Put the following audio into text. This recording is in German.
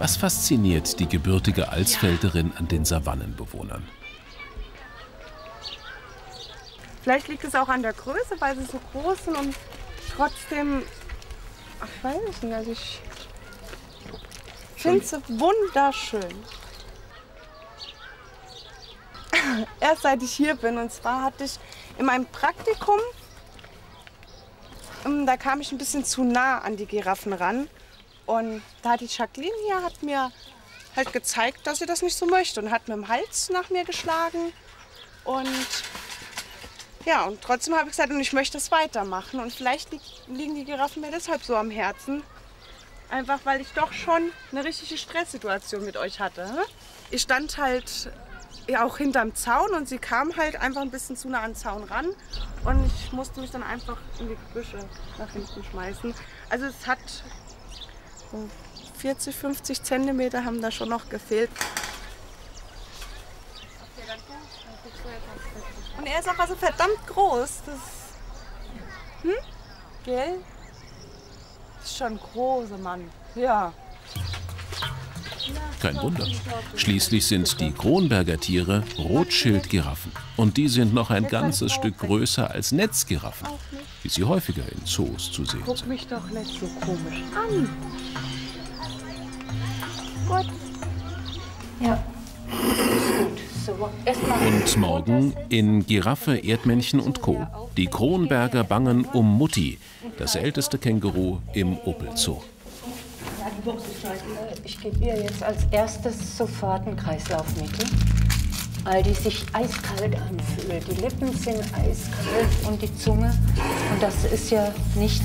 Was fasziniert die gebürtige Alsfelderin an den Savannenbewohnern? Vielleicht liegt es auch an der Größe, weil sie so groß sind und trotzdem, ach, ich weiß nicht, also ich finde sie wunderschön. Erst seit ich hier bin, und zwar hatte ich in meinem Praktikum, da kam ich ein bisschen zu nah an die Giraffen ran. Und da hat die Jacqueline hier hat mir halt gezeigt, dass sie das nicht so möchte und hat mit dem Hals nach mir geschlagen. Und ja, und trotzdem habe ich gesagt, und ich möchte es weitermachen. Und vielleicht liegen die Giraffen mir deshalb so am Herzen. Einfach, weil ich doch schon eine richtige Stresssituation mit euch hatte. Ich stand halt ja auch hinterm Zaun und sie kam halt einfach ein bisschen zu nah an den Zaun ran. Und ich musste mich dann einfach in die Büsche nach hinten schmeißen. Also es hat so 40, 50 Zentimeter haben da schon noch gefehlt. Und er ist auch also verdammt groß. Das, gell? Das ist schon ein großer Mann. Ja. Kein Wunder. Schließlich sind die Kronberger Tiere Rothschild-Giraffen. Und die sind noch ein ganzes Stück größer als Netzgiraffen, wie sie häufiger in Zoos zu sehen Guck sind. mich doch nicht so komisch an. Gut. Ja. Gut. So, erstmal. Und morgen in Giraffe, Erdmännchen und Co. Die Kronberger bangen um Mutti, das älteste Känguru im Opel-Zoo. Ich gebe ihr jetzt als erstes sofort ein Kreislaufmittel, weil die sich eiskalt anfühlt. Die Lippen sind eiskalt und die Zunge. Und das ist ja nicht